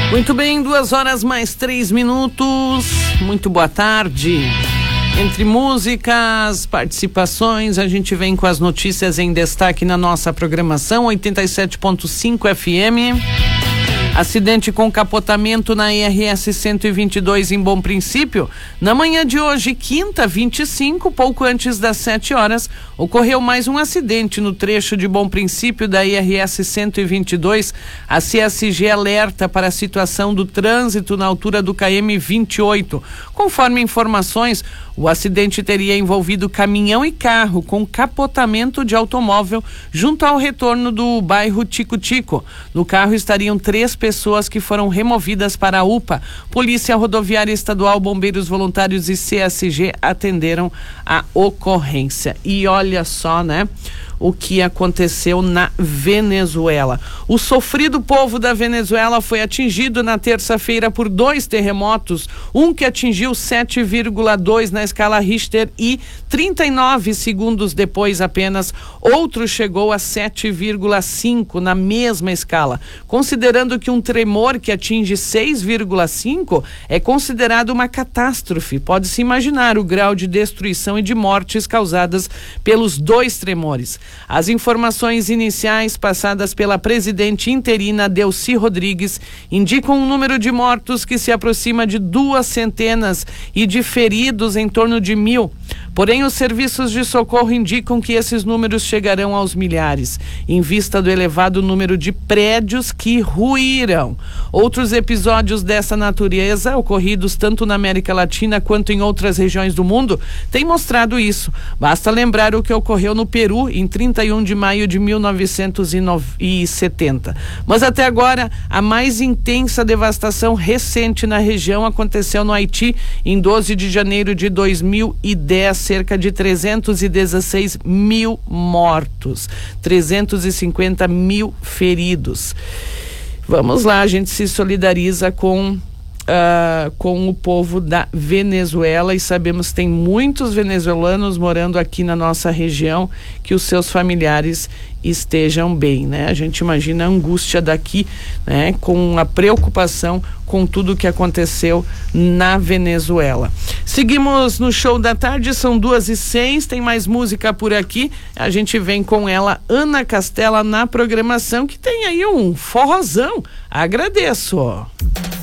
Muito bem, 2h mais 3 minutos. Muito boa tarde. Entre músicas, participações, a gente vem com as notícias em destaque na nossa programação 87.5 FM. Acidente com capotamento na RS 122 em Bom Princípio. Na manhã de hoje, quinta, 25, pouco antes das 7 horas, ocorreu mais um acidente no trecho de Bom Princípio da IRS 122. A CSG alerta para a situação do trânsito na altura do KM 28. Conforme informações, o acidente teria envolvido caminhão e carro com capotamento de automóvel junto ao retorno do bairro Tico-Tico. No carro estariam 3 pessoas que foram removidas para a UPA. Polícia Rodoviária Estadual, Bombeiros Voluntários e CSG atenderam a ocorrência. E olha só, né? O que aconteceu na Venezuela. O sofrido povo da Venezuela foi atingido na terça-feira por 2 terremotos, um que atingiu 7,2 na escala Richter e 39 segundos depois apenas, outro chegou a 7,5 na mesma escala. Considerando que um tremor que atinge 6,5 é considerado uma catástrofe, pode-se imaginar o grau de destruição e de mortes causadas pelos 2 tremores. As informações iniciais passadas pela presidente interina Delcy Rodrigues indicam um número de mortos que se aproxima de 200 e de feridos em torno de 1.000. Porém, os serviços de socorro indicam que esses números chegarão aos milhares, em vista do elevado número de prédios que ruíram. Outros episódios dessa natureza, ocorridos tanto na América Latina quanto em outras regiões do mundo, têm mostrado isso. Basta lembrar o que ocorreu no Peru em 31 de maio de 1970. Mas até agora, a mais intensa devastação recente na região aconteceu no Haiti em 12 de janeiro de 2010, cerca de 316 mil mortos, 350 mil feridos. Vamos lá, a gente se solidariza com o povo da Venezuela e sabemos que tem muitos venezuelanos morando aqui na nossa região, que os seus familiares estejam bem, né? A gente imagina a angústia daqui, né? Com a preocupação com tudo que aconteceu na Venezuela. Seguimos no show da tarde, são 2h06, tem mais música por aqui, a gente vem com ela, Ana Castela, na programação, que tem aí um forrozão. Agradeço.